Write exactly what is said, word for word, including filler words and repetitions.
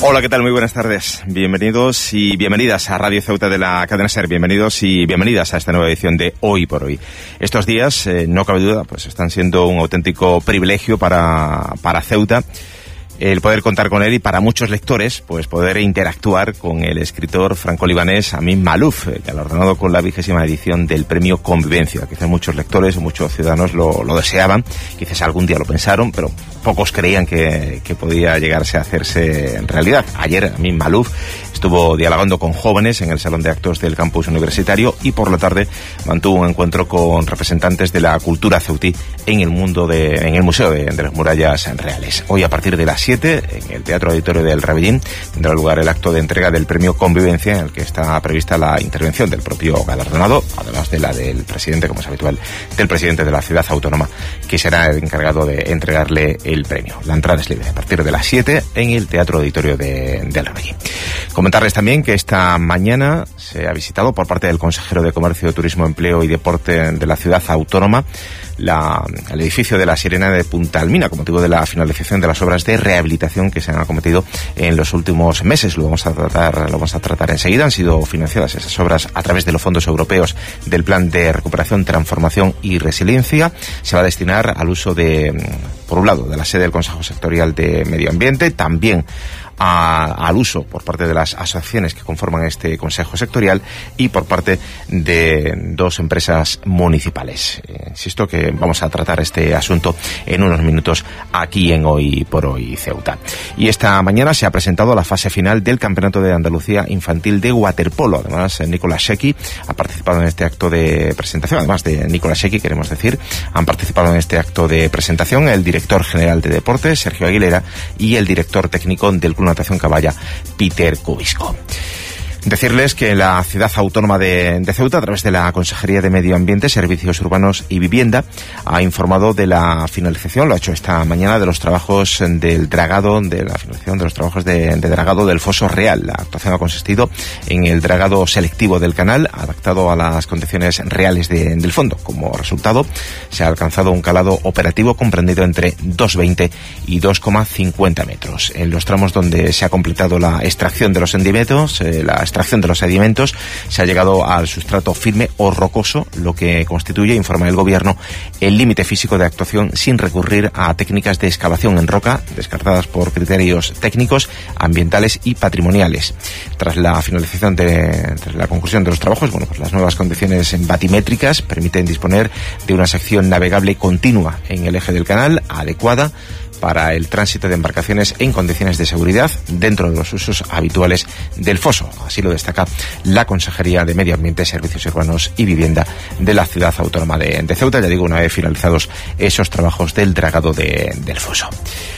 Hola, ¿qué tal? Muy buenas tardes. Bienvenidos y bienvenidas a Radio Ceuta de la cadena SER. Bienvenidos y bienvenidas a esta nueva edición de Hoy por Hoy. Estos días, eh, no cabe duda, pues están siendo un auténtico privilegio para, para Ceuta el poder contar con él y para muchos lectores, pues poder interactuar con el escritor franco-libanés Amin Maalouf, galardonado con la vigésima edición del Premio Convivencia. Quizás muchos lectores o muchos ciudadanos lo, lo deseaban, quizás algún día lo pensaron, pero pocos creían que, que podía llegarse a hacerse en realidad. Ayer Amin Maalouf estuvo dialogando con jóvenes en el Salón de Actos del campus universitario y por la tarde mantuvo un encuentro con representantes de la cultura ceutí en el mundo de, en el Museo de, de las Murallas Reales. Hoy a partir de las siete en el Teatro Auditorio del Rebellín tendrá lugar el acto de entrega del Premio Convivencia, en el que está prevista la intervención del propio galardonado, además de la del presidente, como es habitual, del presidente de la ciudad autónoma, que será el encargado de entregarle el premio. La entrada es libre a partir de las siete en el Teatro Auditorio de, del Rebellín. Comentarles también que esta mañana se ha visitado por parte del consejero de Comercio, Turismo, Empleo y Deporte de la ciudad autónoma la, el edificio de la Sirena de Punta Almina, con motivo de la finalización de las obras de rehabilitación que se han acometido en los últimos meses. Lo vamos a tratar, lo vamos a tratar enseguida. Han sido financiadas esas obras a través de los fondos europeos del Plan de Recuperación, Transformación y Resiliencia. Se va a destinar al uso de, por un lado, de la sede del Consejo Sectorial de Medio Ambiente, también A, al uso por parte de las asociaciones que conforman este Consejo Sectorial y por parte de dos empresas municipales. Eh, insisto que vamos a tratar este asunto en unos minutos aquí en Hoy por Hoy Ceuta. Y esta mañana se ha presentado la fase final del Campeonato de Andalucía Infantil de Waterpolo. Además, Nicolás Secchi ha participado en este acto de presentación. Además de Nicolás Secchi, queremos decir, han participado en este acto de presentación el director general de Deportes, Sergio Aguilera, y el director técnico del Club Natación Caballa, Peter Cubisco. Decirles que la ciudad autónoma de, de Ceuta, a través de la Consejería de Medio Ambiente, Servicios Urbanos y Vivienda, ha informado de la finalización, lo ha hecho esta mañana, de los trabajos del dragado, de la finalización de los trabajos de, de dragado del Foso Real. La actuación ha consistido en el dragado selectivo del canal, adaptado a las condiciones reales de, del fondo. Como resultado, se ha alcanzado un calado operativo comprendido entre dos coma veinte y dos coma cincuenta metros. En los tramos donde se ha completado la extracción de los sedimentos, eh, la extracción de los sedimentos, se ha llegado al sustrato firme o rocoso, lo que constituye, informa el Gobierno, el límite físico de actuación sin recurrir a técnicas de excavación en roca, descartadas por criterios técnicos, ambientales y patrimoniales. Tras la finalización de, tras la conclusión de los trabajos, bueno, pues las nuevas condiciones batimétricas permiten disponer de una sección navegable continua en el eje del canal, adecuada para el tránsito de embarcaciones en condiciones de seguridad dentro de los usos habituales del foso. Así lo destaca la Consejería de Medio Ambiente, Servicios Urbanos y Vivienda de la ciudad autónoma de, de Ceuta, ya digo, una vez finalizados esos trabajos del dragado de, del foso.